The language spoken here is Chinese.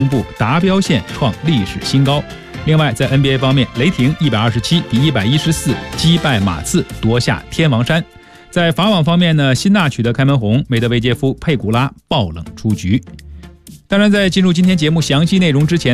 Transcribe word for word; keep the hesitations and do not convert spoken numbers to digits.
公布达标线创历史新高。另外，在 N B A 方面，雷霆一百二十七比一百一十四击败马刺，夺下天王山。在法网方面呢，辛纳取得开门红，梅德韦杰夫、佩古拉爆冷出局。当然，在进入今天节目详细内容之前，